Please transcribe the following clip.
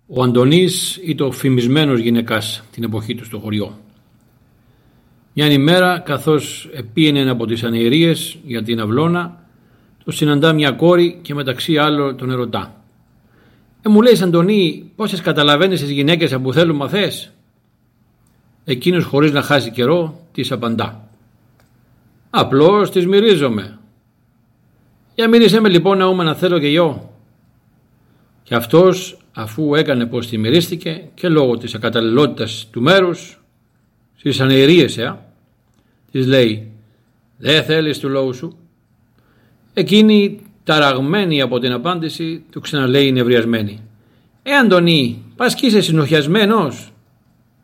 Ο Αντωνής ήταν ο φημισμένος γυναικάς την εποχή του στο χωριό. Μιαν ημέρα, καθώς επίενε από τις ανιερίες για την αυλώνα, το συναντά μια κόρη και μεταξύ άλλων τον ερωτά. Μου λέει, Αντωνή, πόσες καταλαβαίνεις τις γυναίκες που θέλουν μαθές? Εκείνος, χωρίς να χάσει καιρό, της απαντά. Απλώς τις μυρίζομαι. Για μύρισέ με λοιπόν να θέλω και εγώ. Και αυτός, αφού έκανε πως τη μυρίστηκε και λόγω της ακαταλληλότητας του μέρους, στις ανιερίες της λέει, δεν θέλεις του λόγου σου? Εκείνη, ταραγμένη από την απάντηση, του ξαναλέει νευριασμένη. Αντωνή, πας κι είσαι συνοχιασμένος?